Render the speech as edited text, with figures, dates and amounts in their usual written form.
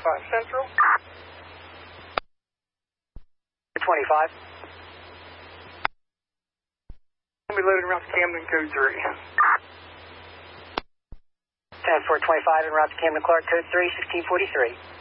Central. 25. We'll be loading route to Camden, code 3. Transport 25 en route to Camden Clark, code 3, 1643.